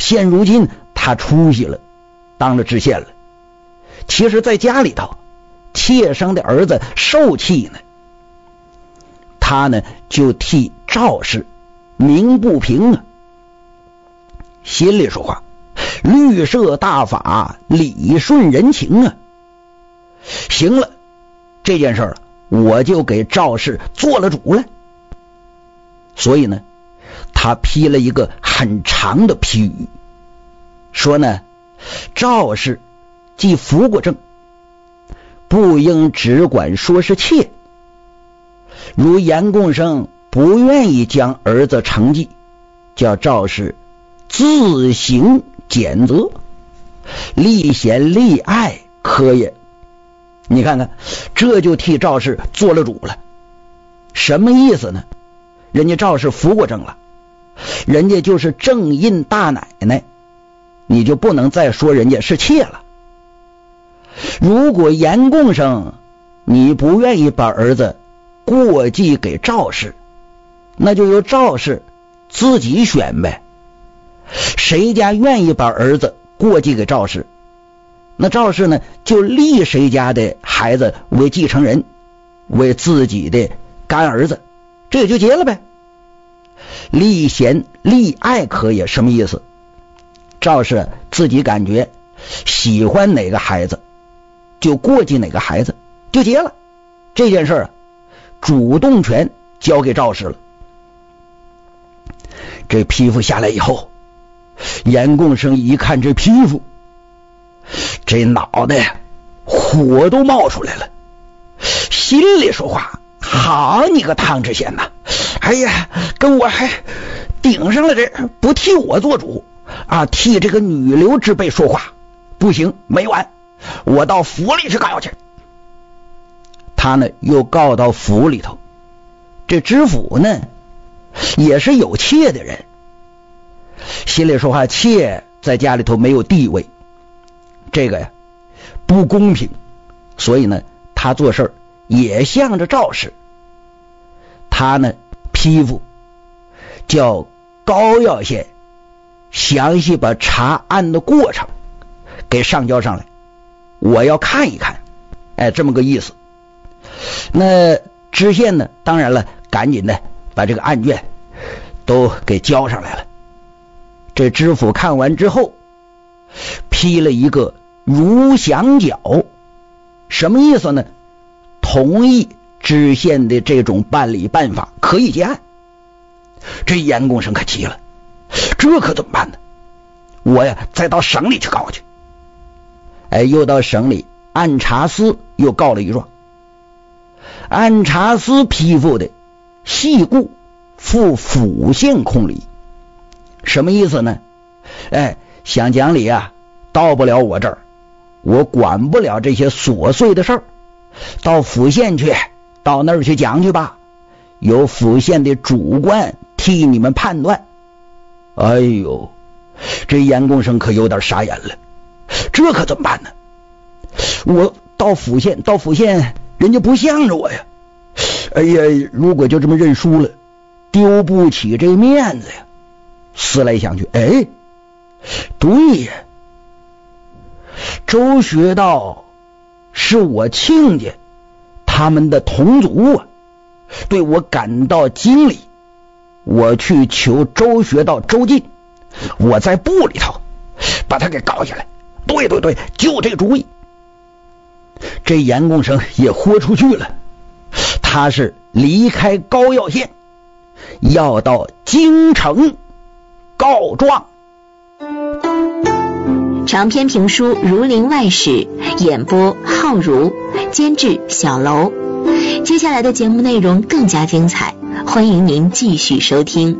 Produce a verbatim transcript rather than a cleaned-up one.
现如今他出息了，当了知县了。其实在家里头，妾生的儿子受气呢，他呢就替赵氏鸣不平啊，心里说话，律赦大法，理顺人情啊。行了，这件事儿我就给赵氏做了主了。所以呢，他批了一个很长的批语，说呢，赵氏既服过正，不应只管说是妾。如严贡生不愿意将儿子承继，叫赵氏自行检责，立贤立爱可也。你看看，这就替赵氏做了主了。什么意思呢？人家赵氏服过正了，人家就是正印大奶奶，你就不能再说人家是妾了。如果严贡生你不愿意把儿子过继给赵氏，那就由赵氏自己选呗。谁家愿意把儿子过继给赵氏，那赵氏呢就立谁家的孩子为继承人，为自己的干儿子，这也就结了呗。立贤立爱可也，什么意思？赵氏自己感觉喜欢哪个孩子就过继哪个孩子，就结了。这件事啊，主动权交给赵氏了。这批复下来以后，严贡生一看这批复，这脑袋火都冒出来了，心里说话，好你个汤知县呐，哎呀，跟我还顶上了，这不替我做主啊，替这个女流之辈说话，不行，没完，我到府里去告去。他呢又告到府里头，这知府呢也是有妾的人，心里说话，妾在家里头没有地位，这个呀不公平，所以呢他做事也向着赵氏。他呢批复叫高要县详细把查案的过程给上交上来，我要看一看，哎，这么个意思。那知县呢当然了，赶紧的把这个案卷都给交上来了。这知府看完之后批了一个如详缴，什么意思呢？同意知县的这种办理办法，可以结案。这严贡生可急了，这可怎么办呢？我呀再到省里去告去。哎，又到省里按察司又告了一状。按察司批复的系故赴府县控理，什么意思呢？哎，想讲理啊，到不了我这儿，我管不了这些琐碎的事儿，到府县去，到那儿去讲去吧，由府县的主官替你们判断。哎呦，这严贡生可有点傻眼了，这可怎么办呢？我到府县，到府县人家不向着我呀，哎呀，如果就这么认输了，丢不起这面子呀。思来想去，哎，对呀，周学道是我亲家他们的同族啊，对我感到惊礼，我去求周学道周进，我在部里头把他给告下来。对对对，就这主意。这严贡生也豁出去了，他是离开高要县，要到京城告状。 长篇评书《儒林外史》，演播浩如，监制小楼。接下来的节目内容更加精彩，欢迎您继续收听。